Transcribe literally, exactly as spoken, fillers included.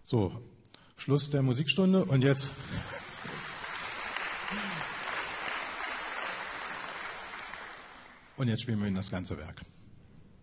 So, Schluss der Musikstunde und jetzt... Und jetzt spielen wir Ihnen das ganze Werk.